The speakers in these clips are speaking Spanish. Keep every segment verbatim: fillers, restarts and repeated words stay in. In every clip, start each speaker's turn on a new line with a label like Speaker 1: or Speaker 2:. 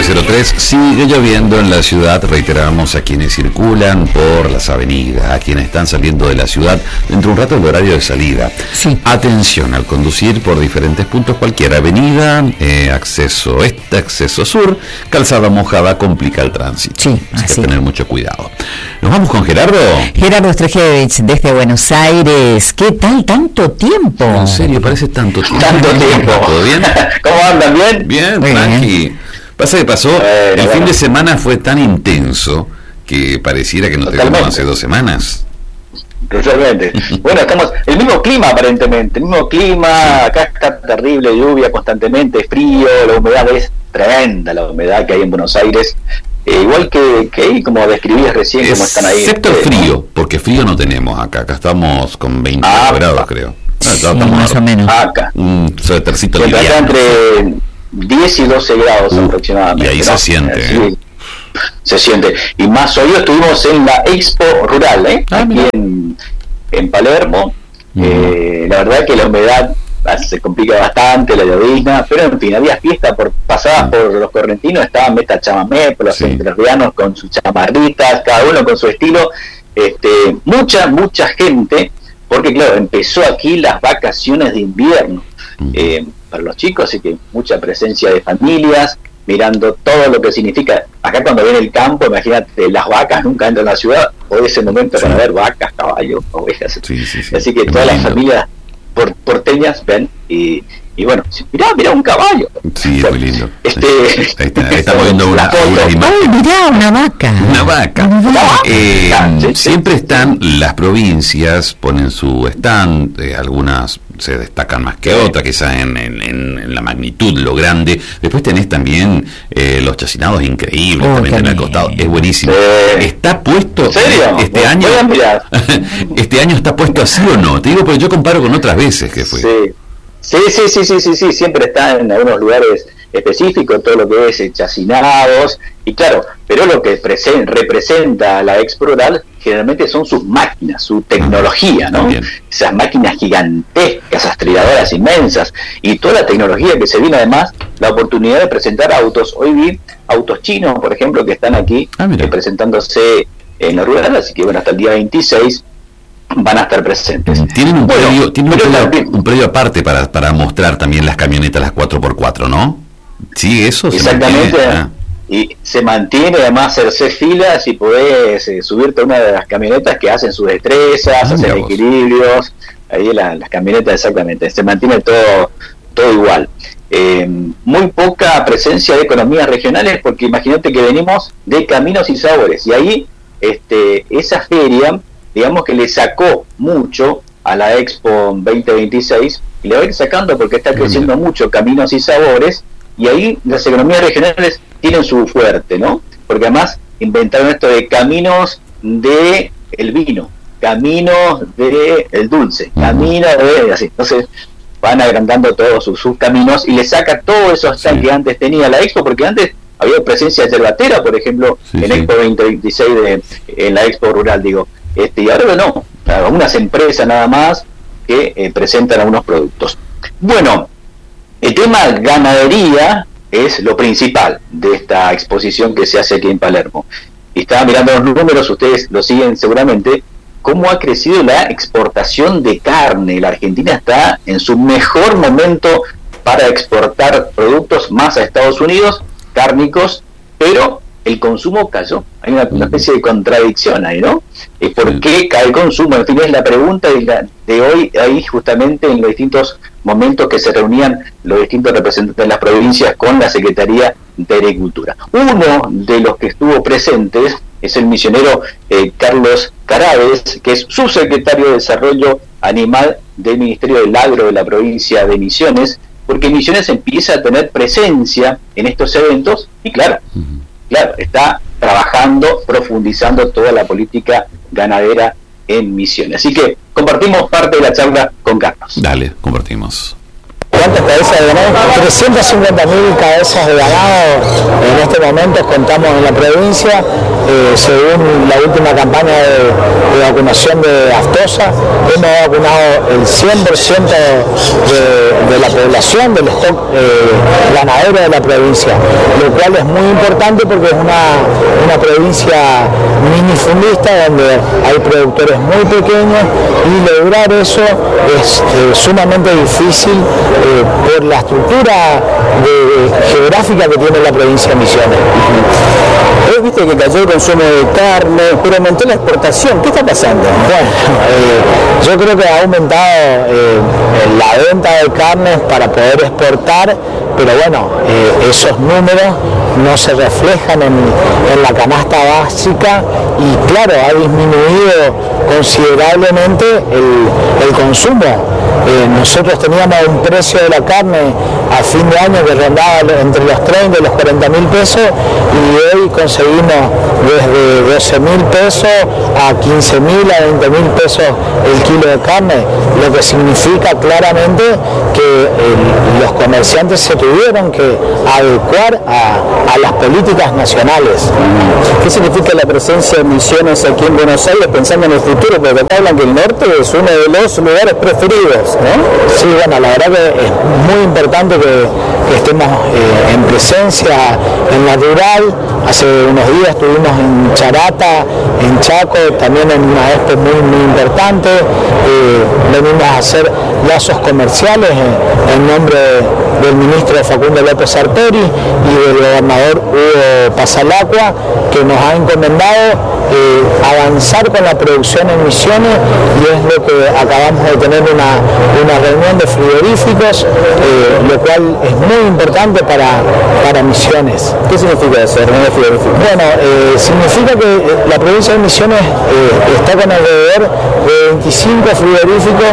Speaker 1: cero tres. Sigue lloviendo en la ciudad. Reiteramos a quienes circulan por las avenidas, a quienes están saliendo de la ciudad dentro de un rato del horario de salida.
Speaker 2: Sí.
Speaker 1: Atención al conducir por diferentes puntos, cualquier avenida, eh, acceso este, acceso sur, calzada mojada complica el tránsito.
Speaker 2: Sí,
Speaker 1: así
Speaker 2: así.
Speaker 1: que tener mucho cuidado. Nos vamos con Gerardo.
Speaker 2: Gerardo Strejevich desde Buenos Aires. ¿Qué tal tanto tiempo?
Speaker 1: En serio, parece tanto tiempo.
Speaker 3: Tanto tiempo.
Speaker 1: ¿Todo bien?
Speaker 3: ¿Cómo andan? ¿Bien?
Speaker 1: Bien,
Speaker 2: Muy
Speaker 1: tranqui.
Speaker 2: bien.
Speaker 1: Pasa que pasó,
Speaker 3: Bueno,
Speaker 1: el
Speaker 3: bueno.
Speaker 1: fin de semana fue tan intenso que pareciera que no
Speaker 3: Totalmente.
Speaker 1: tenemos hace dos semanas.
Speaker 3: Totalmente. Bueno, estamos, el mismo clima aparentemente, el mismo clima, acá está terrible, lluvia constantemente, frío, la humedad es tremenda, la humedad que hay en Buenos Aires, eh, igual que, que ahí, como describías recién, como están ahí.
Speaker 1: Excepto el
Speaker 3: ustedes, ¿no?
Speaker 1: frío, porque frío no tenemos acá, acá estamos con veinte
Speaker 3: Ah,
Speaker 1: grados creo. No,
Speaker 2: Sí,
Speaker 1: estamos
Speaker 2: más o menos.
Speaker 3: Acá,
Speaker 1: un suétercito
Speaker 3: siempre acá
Speaker 1: liviano.
Speaker 3: entre diez y doce grados
Speaker 1: Uh,
Speaker 3: aproximadamente.
Speaker 1: y ahí
Speaker 3: ¿no?
Speaker 1: se siente,
Speaker 3: Sí,
Speaker 1: ¿eh?
Speaker 3: se siente. Y más hoy estuvimos en la Expo Rural, ¿eh?
Speaker 1: Ah,
Speaker 3: aquí
Speaker 1: mira.
Speaker 3: en, en Palermo.
Speaker 1: Mm.
Speaker 3: Eh, la verdad que la humedad ah, se complica bastante, la llovizna, pero en fin, había fiesta por pasadas
Speaker 1: Mm.
Speaker 3: por los correntinos, estaban Meta Chamamé, por los
Speaker 1: Sí.
Speaker 3: entrerrianos con sus chamarritas, cada uno con su estilo. Este, mucha, mucha gente, porque claro, empezó aquí las vacaciones de invierno.
Speaker 1: Mm.
Speaker 3: Eh, para los chicos, así que mucha presencia de familias, mirando todo lo que significa. Acá cuando ven el campo, imagínate, las vacas nunca entran a la ciudad, hoy es el momento
Speaker 1: Sí.
Speaker 3: para ver vacas, caballos, ovejas.
Speaker 1: Sí, sí, sí.
Speaker 3: Así que
Speaker 1: Qué
Speaker 3: todas las
Speaker 1: lindo.
Speaker 3: familias por, porteñas ven y, y bueno, mirá, mirá un caballo.
Speaker 1: Sí, es muy lindo.
Speaker 3: Este,
Speaker 1: Ahí está, ahí estamos viendo una,
Speaker 3: la foto.
Speaker 1: una imagen.
Speaker 2: ¡Ay, mirá, una vaca!
Speaker 1: Una vaca.
Speaker 2: Mirá.
Speaker 1: Eh,
Speaker 3: Sí, sí,
Speaker 1: siempre
Speaker 3: sí,
Speaker 1: están las provincias, ponen su stand, eh, algunas se destacan más que
Speaker 3: Sí.
Speaker 1: otras, quizás en, en, en- en la magnitud, lo grande. Después tenés también eh, los chacinados increíbles,
Speaker 2: Oh,
Speaker 1: también
Speaker 2: qué
Speaker 1: en el
Speaker 2: lindo.
Speaker 1: costado. Es buenísimo.
Speaker 3: Sí.
Speaker 1: ¿Está puesto
Speaker 3: ¿En serio?
Speaker 1: este
Speaker 3: Voy
Speaker 1: año?
Speaker 3: a mirar.
Speaker 1: ¿Este año está puesto así o no? Te digo porque yo comparo con otras veces que fue.
Speaker 3: Sí. Sí, sí, sí, sí, sí, sí, siempre está en algunos lugares específicos, todo lo que es eh, chacinados, y claro, pero lo que presen- representa la Expo Rural generalmente son sus máquinas, su tecnología, ¿no?
Speaker 1: También.
Speaker 3: Esas máquinas gigantescas, esas trilladoras inmensas, y toda la tecnología que se viene, además, la oportunidad de presentar autos. Hoy vi autos chinos, por ejemplo, que están aquí
Speaker 1: Ah, mira.
Speaker 3: eh, presentándose en la rural, así que bueno, hasta el día veintiséis van a estar presentes.
Speaker 1: Tienen un
Speaker 3: Bueno,
Speaker 1: predio, tienen un
Speaker 3: pero
Speaker 1: predio,
Speaker 3: también-
Speaker 1: un predio aparte para, para mostrar también las camionetas, las cuatro por cuatro, ¿no? Sí, eso se
Speaker 3: Exactamente,
Speaker 1: mantiene. Ah,
Speaker 3: y se mantiene además hacerse filas y podés eh, subirte a una de las camionetas que hacen sus destrezas,
Speaker 1: Ah, mira
Speaker 3: hacen
Speaker 1: vos.
Speaker 3: equilibrios, ahí la- las camionetas exactamente, se mantiene todo, todo igual. Eh, muy poca presencia de economías regionales, porque imagínate que venimos de Caminos y Sabores, y ahí este, esa feria, digamos que le sacó mucho a la Expo veinte veintiséis, y le va a ir sacando porque está
Speaker 1: Ah,
Speaker 3: creciendo mucho Caminos y Sabores, y ahí las economías regionales tienen su fuerte, ¿no? Porque además inventaron esto de caminos de el vino, caminos de el dulce,
Speaker 1: Ujú.
Speaker 3: caminos de así. Entonces van agrandando todos sus, sus caminos y le saca todos esos
Speaker 1: Sí.
Speaker 3: stands que antes tenía la Expo, porque antes había presencia de yerbatera, por ejemplo,
Speaker 1: Sí,
Speaker 3: en
Speaker 1: sí.
Speaker 3: Expo veinte veintiséis, de, en la Expo Rural, digo. Este, y ahora no, algunas empresas nada más que eh, presentan algunos productos. Bueno, el tema ganadería es lo principal de esta exposición que se hace aquí en Palermo. Y estaba mirando los números, ustedes lo siguen seguramente, cómo ha crecido la exportación de carne. La Argentina está en su mejor momento para exportar productos más a Estados Unidos, cárnicos, pero el consumo cayó. Hay una, una especie de contradicción ahí, ¿no? Eh, ¿Por
Speaker 1: Sí.
Speaker 3: qué cae el consumo? En fin, es la pregunta de, la- de hoy, ahí justamente en los distintos momentos que se reunían los distintos representantes de las provincias con la Secretaría de Agricultura. Uno de los que estuvo presentes es el misionero eh, Carlos Carades, que es subsecretario de Desarrollo Animal del Ministerio del Agro de la provincia de Misiones, porque Misiones empieza a tener presencia en estos eventos y claro,
Speaker 1: ujú.
Speaker 3: claro, está trabajando, profundizando toda la política ganadera en Misiones. Así que compartimos parte de la charla con Carlos.
Speaker 1: Dale, compartimos.
Speaker 3: Juan
Speaker 4: ¿Cuántas cabezas de ganado? trescientas cincuenta mil cabezas de ganado en este momento contamos en la provincia, eh, según la última campaña de, de vacunación de Aftosa, hemos vacunado el cien por ciento de, de la población del stock eh, ganadero de la provincia, lo cual es muy importante porque es una, una provincia minifundista donde hay productores muy pequeños y lograr eso es eh, sumamente difícil eh, por la estructura de, geográfica que tiene la provincia de Misiones.
Speaker 5: Hoy viste que cayó el consumo de carne, pero aumentó la exportación. ¿Qué está pasando?
Speaker 4: Bueno, eh, yo creo que ha aumentado eh, la venta de carnes para poder exportar, pero bueno, eh, esos números no se reflejan en, en la canasta básica y claro, ha disminuido considerablemente el, el consumo. Eh, nosotros teníamos un precio de la carne a fin de año que rondaba entre los treinta y los cuarenta mil pesos y hoy conseguimos desde doce mil pesos a quince mil a veinte mil pesos el kilo de carne, lo que significa claramente que eh, los comerciantes se tuvieron que adecuar a, a las políticas nacionales.
Speaker 5: ¿Qué significa la presencia de Misiones aquí en Buenos Aires pensando en el futuro? Porque acá hablan que el norte es uno de los lugares preferidos, ¿no?
Speaker 4: Sí, bueno, la verdad que es muy importante que, que estemos eh, en presencia en la rural. Hace unos días estuvimos en Charata, en Chaco, también en una expo muy, muy importante. Eh, venimos a hacer lazos comerciales en, en nombre de, del ministro Facundo López Arperi y del gobernador Hugo Pasalacqua, que nos ha encomendado eh, avanzar con la producción en Misiones, y es lo que acabamos de tener una, una reunión de frigoríficos, eh, lo cual es muy importante para, para Misiones.
Speaker 5: ¿Qué significa eso, reunión de frigoríficos?
Speaker 4: Bueno, eh, significa que la provincia de Misiones eh, está con alrededor de veinticinco frigoríficos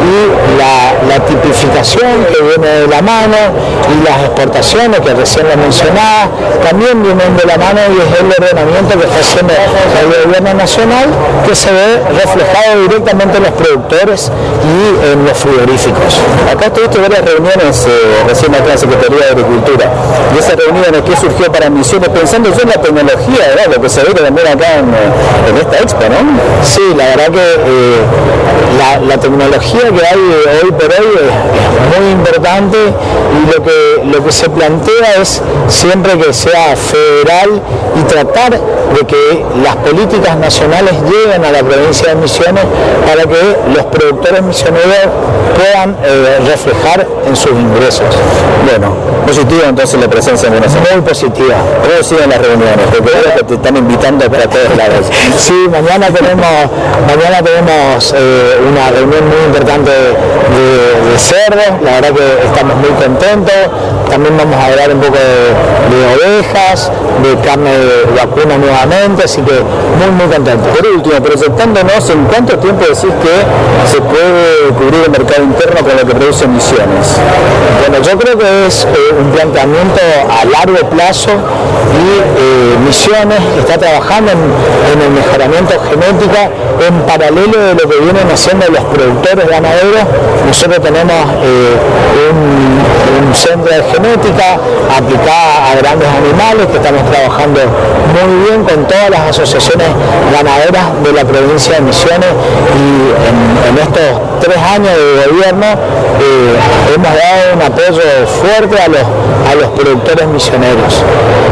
Speaker 4: y la, la tipificación que viene de la mano y las exportaciones que recién les mencionaba también vienen de la mano, y es el ordenamiento que está haciendo el gobierno nacional, que se ve reflejado directamente en los productores y en los frigoríficos.
Speaker 5: Acá tuviste varias reuniones eh, recién acá en la Secretaría de Agricultura, y esas reuniones que surgió para Misiones, pensando yo en la tecnología, ¿verdad? Lo que se ve también acá en, en esta expo, ¿no?
Speaker 4: Sí, la verdad que eh, la, la tecnología que hay hoy por hoy es, es muy importante, y lo que, lo que se plantea es siempre que sea federal y tratar de que las políticas nacionales lleguen a la provincia de Misiones para que los productores misioneros puedan eh, reflejar en sus ingresos.
Speaker 5: Bueno, positiva entonces la presencia en Buenos Aires.
Speaker 4: Muy positiva.
Speaker 5: ¿Cómo siguen las reuniones? Porque ahora que te están invitando para todos lados.
Speaker 4: Sí, mañana tenemos, mañana tenemos eh, una reunión muy importante de, de cerdos. La verdad que estamos muy contentos. También vamos a hablar un poco de, de ovejas, de carne de vacuna nuevamente, así que muy muy contentos.
Speaker 5: Por último, proyectándonos, ¿en cuánto tiempo decís que se puede cubrir el mercado interno con lo que produce Misiones?
Speaker 4: Bueno, yo creo que es eh, un planteamiento a largo plazo, y eh, Misiones está trabajando en, en el mejoramiento genético en paralelo de lo que vienen haciendo los productores ganaderos. Nosotros tenemos eh, un, un centro de genética aplicada a grandes animales que estamos trabajando muy bien con todas las asociaciones ganaderas de la provincia de Misiones, y en, en estos tres años de gobierno eh, hemos dado un apoyo fuerte a los, a los productores misioneros.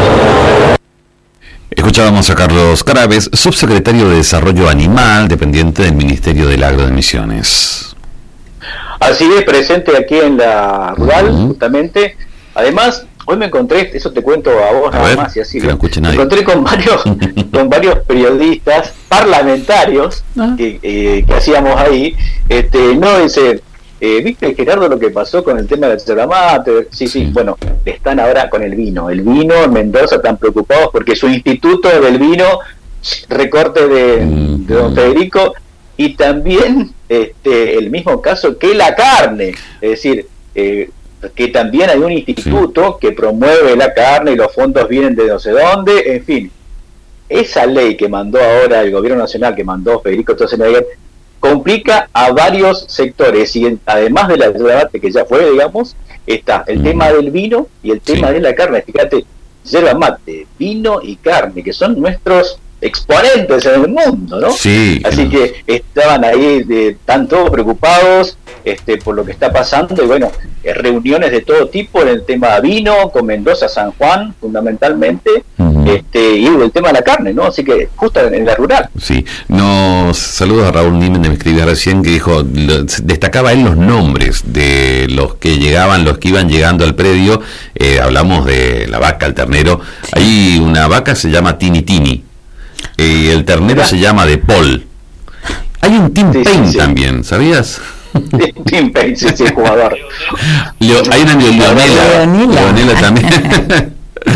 Speaker 1: Escuchábamos a Carlos Caraves, subsecretario de Desarrollo Animal, dependiente del Ministerio del Agro de Misiones.
Speaker 3: Así es, presente aquí en la rural, uh-huh. justamente. Además, hoy me encontré, eso te cuento a vos a nada ver, más, y así
Speaker 1: que no escuche nadie.
Speaker 3: Me encontré con varios, con varios periodistas parlamentarios uh-huh. que, eh, que hacíamos ahí. Este, no dice, eh, ¿viste, Gerardo, lo que pasó con el tema del ceramate? Sí, sí, sí, bueno, están ahora con el vino. El vino en Mendoza están preocupados porque su instituto del vino, recorte de, uh-huh. de don Federico, y también este, el mismo caso que la carne, es decir, eh, que también hay un instituto sí. que promueve la carne y los fondos vienen de no sé dónde, en fin. Esa ley que mandó ahora el gobierno nacional, que mandó Federico Stroessmayer, complica a varios sectores y en, además del debate que ya fue, digamos, está el mm. tema del vino y el tema sí. de la carne. Fíjate, yerba mate, vino y carne, que son nuestros exponentes en el mundo, ¿no?
Speaker 1: Sí.
Speaker 3: Así
Speaker 1: no.
Speaker 3: que estaban ahí, de, están todos preocupados este, por lo que está pasando, y bueno, eh, reuniones de todo tipo en el tema vino, con Mendoza, San Juan, fundamentalmente, uh-huh. este, y el tema de la carne, ¿no? Así que justo en, en la rural.
Speaker 1: Sí, nos saludos a Raúl Nimen, me escribía recién, que dijo, lo, destacaba él los nombres de los que llegaban, los que iban llegando al predio. Eh, hablamos de la vaca, el ternero. Sí. Hay una vaca, se llama Tini Tini. Y el ternero se llama De Paul. Hay un Tim sí, Payne sí, sí. también, ¿sabías?
Speaker 3: Tim Payne, sí, sí, jugador.
Speaker 1: Leo, hay una Leonela. Leonela también.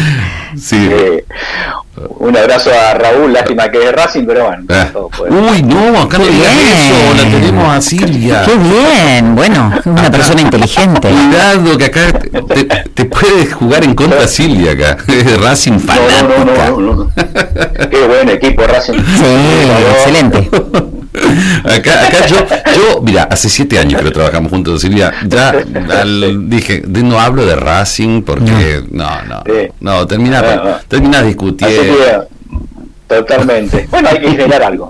Speaker 1: Sí.
Speaker 3: Eh, un abrazo a Raúl, lástima que es de Racing, pero bueno.
Speaker 1: Ah. Uy, no, acá no digas eso, la tenemos a Silvia.
Speaker 2: Qué bien, bueno, una acá, persona inteligente.
Speaker 1: Cuidado que acá te, te, te puedes jugar en contra Silvia acá, es de Racing fanática.
Speaker 3: No, no, no, no, no. Qué buen equipo Racing.
Speaker 2: Sí, excelente.
Speaker 1: Acá, acá yo, yo, mira, hace siete años que lo trabajamos juntos, Silvia, ya al, dije, no hablo de Racing porque, no, no, sí. no, termina, no, no. terminas discutiendo.
Speaker 3: Totalmente. Bueno, hay que generar algo.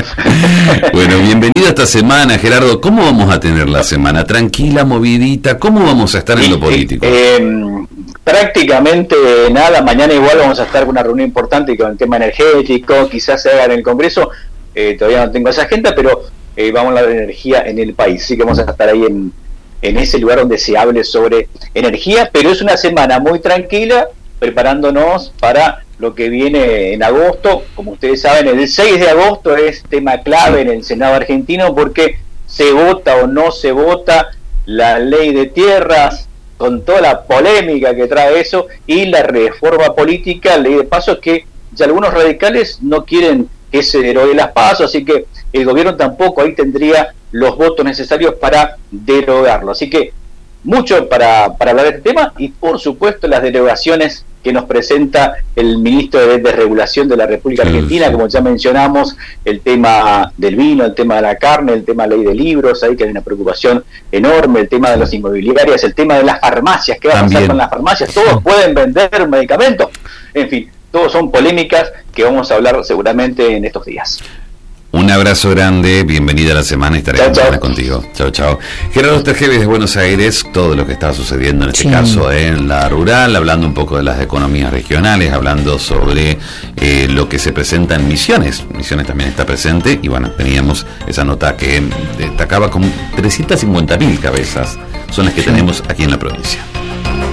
Speaker 1: Bueno, bienvenido esta semana, Gerardo. ¿Cómo vamos a tener la semana? ¿Tranquila, movidita? ¿Cómo vamos a estar en lo político?
Speaker 3: Eh, prácticamente nada. Mañana igual vamos a estar con una reunión importante con el tema energético. Quizás se haga en el Congreso. Eh, todavía no tengo esa agenda, pero eh, vamos a hablar de energía en el país. Así que vamos a estar ahí en, en ese lugar donde se hable sobre energía. Pero es una semana muy tranquila, preparándonos para lo que viene en agosto. Como ustedes saben, el seis de agosto es tema clave en el Senado argentino, porque se vota o no se vota la ley de tierras, con toda la polémica que trae eso, y la reforma política, ley de pasos, que ya algunos radicales no quieren que se derogue las pasos, así que el gobierno tampoco ahí tendría los votos necesarios para derogarlo. Así que mucho para, para hablar de este tema, y por supuesto las derogaciones que nos presenta el ministro de Desregulación de la República Argentina, sí, sí. como ya mencionamos, el tema del vino, el tema de la carne, el tema de la ley de libros, ahí que hay una preocupación enorme, el tema de las inmobiliarias, el tema de las farmacias, ¿qué va También. a pasar con las farmacias? Todos pueden vender medicamentos, en fin, todos son polémicas que vamos a hablar seguramente en estos días.
Speaker 1: Un abrazo grande, bienvenida a la semana, estaremos mañana contigo. Chao, chao. Gerardo Stergeves de Buenos Aires, todo lo que está sucediendo en este sí. caso eh, en la rural, hablando un poco de las economías regionales, hablando sobre eh, lo que se presenta en Misiones. Misiones también está presente, y bueno, teníamos esa nota que destacaba con trescientas cincuenta mil cabezas, son las que sí. tenemos aquí en la provincia.